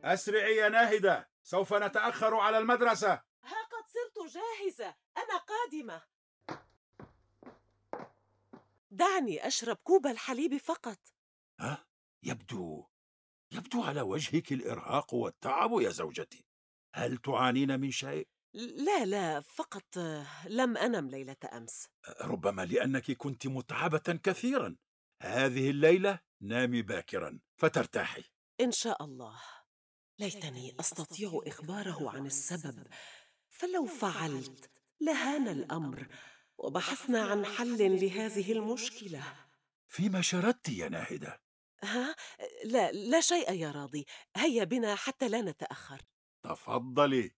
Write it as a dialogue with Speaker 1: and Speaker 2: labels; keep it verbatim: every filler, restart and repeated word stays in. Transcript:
Speaker 1: أسرعي يا ناهدة، سوف نتأخر على المدرسة.
Speaker 2: ها قد صرت جاهزة، أنا قادمة. دعني أشرب كوب الحليب فقط.
Speaker 1: ها؟ يبدو يبدو على وجهك الإرهاق والتعب يا زوجتي. هل تعانين من شيء؟
Speaker 2: لا لا، فقط آه، لم أنم ليلة أمس.
Speaker 1: ربما لأنك كنت متعبة كثيرا. هذه الليلة نامي باكرا فترتاحي.
Speaker 2: إن شاء الله. ليتني أستطيع إخباره عن السبب، فلو فعلت لهان الأمر وبحثنا عن حل لهذه المشكلة.
Speaker 1: فيما شردت يا ناهدة؟
Speaker 2: ها؟ لا لا شيء يا راضي، هيا بنا حتى لا نتأخر.
Speaker 1: تفضلي.